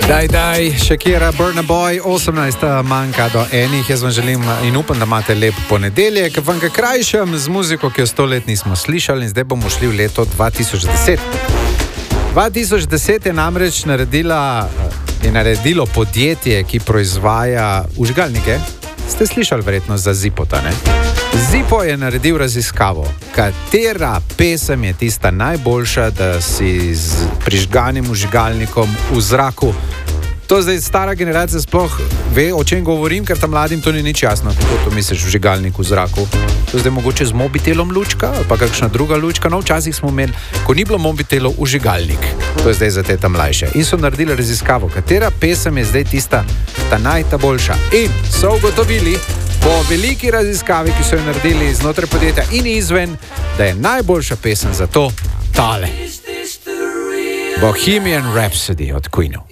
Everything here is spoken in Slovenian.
Daj, Shakira, Burna Boy, 18 manjka do enih. Jaz vam želim in upam, da imate lep ponedeljek. Vam ga krajšam z muziko, ki jo 100 let nismo slišali, in zdaj bomo šli v leto 2010. 2010 je namreč naredilo podjetje, ki proizvaja vžigalnike. Ste slišali verjetno za Zippota, ne? Zippo je naredil raziskavo, katera pesem je tista najboljša, da si z prižganim vžigalnikom v zraku. To zdaj stara generacija sploh ve, o čem govorim, ker tam mladim to ni nič jasno, kako to misliš vžigalnik v zraku. To zdaj mogoče z mobitelom lučka ali pa kakšna druga lučka. No, včasih smo imeli, ko ni bilo mobitelov, vžigalnik. To je zdaj za te tam mlajše. In so naredili raziskavo, katera pesem je zdaj tista ta najboljša. In so ugotovili po veliki raziskavi, ki so jo naredili znotraj podjetja in izven, da je najboljša pesem za to tale. Bohemian Rhapsody od Queenov.